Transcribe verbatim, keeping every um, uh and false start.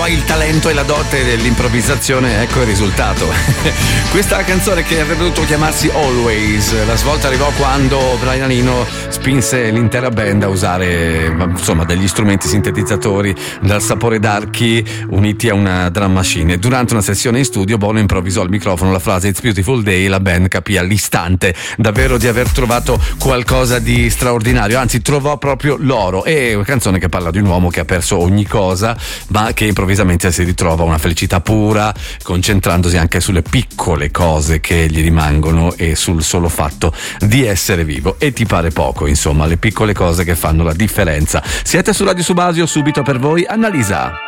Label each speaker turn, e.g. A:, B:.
A: hai il talento e la dote dell'improvvisazione, ecco il risultato. Questa canzone che avrebbe dovuto chiamarsi Always, la svolta arrivò quando Brian Eno spinse l'intera band a usare insomma degli strumenti sintetizzatori dal sapore d'archi uniti a una drum machine. Durante una sessione in studio Bono improvvisò al microfono la frase It's Beautiful Day e la band capì all'istante davvero di aver trovato qualcosa di straordinario, anzi trovò proprio l'oro. È una canzone che parla di un uomo che ha perso ogni cosa ma che improvvisamente si ritrova una felicità pura, concentrandosi anche sulle piccole cose che gli rimangono e sul solo fatto di essere vivo. E ti pare poco, insomma, le piccole cose che fanno la differenza. Siete su Radio Subasio, subito per voi Annalisa.